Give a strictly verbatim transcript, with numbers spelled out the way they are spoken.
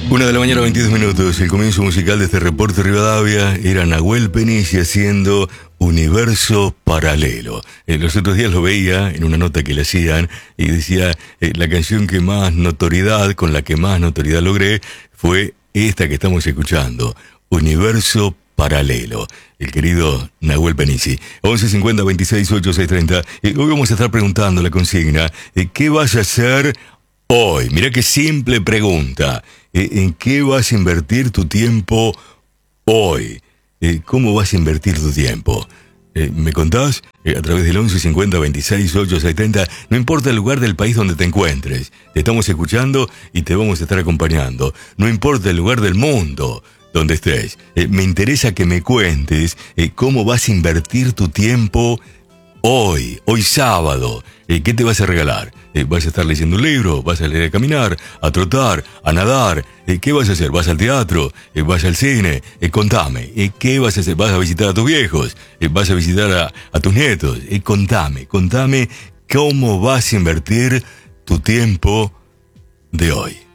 Una de la mañana, veintidós minutos. El comienzo musical de este reporte Rivadavia era Nahuel Penici haciendo Universo Paralelo. Eh, los otros días lo veía en una nota que le hacían y decía, eh, la canción que más notoriedad, con la que más notoriedad logré, fue esta que estamos escuchando, Universo Paralelo. El querido Nahuel Penici. once cincuenta veintiséis ocho seis treinta. Eh, hoy vamos a estar preguntando la consigna, eh, ¿qué vas a hacer hoy? Mirá qué simple pregunta. ¿En qué vas a invertir tu tiempo hoy? ¿Cómo vas a invertir tu tiempo? ¿Me contás? A través del once cincuenta veintiséis ocho setenta. No importa el lugar del país donde te encuentres. Te estamos escuchando y te vamos a estar acompañando. No importa el lugar del mundo donde estés. Me interesa que me cuentes cómo vas a invertir tu tiempo hoy, hoy sábado. ¿Qué te vas a regalar? ¿Vas a estar leyendo un libro? ¿Vas a leer a caminar? ¿A trotar? ¿A nadar? ¿Qué vas a hacer? ¿Vas al teatro? ¿Vas al cine? Contame. ¿Qué vas a hacer? ¿Vas a visitar a tus viejos? ¿Vas a visitar a, a tus nietos? Contame, contame cómo vas a invertir tu tiempo de hoy.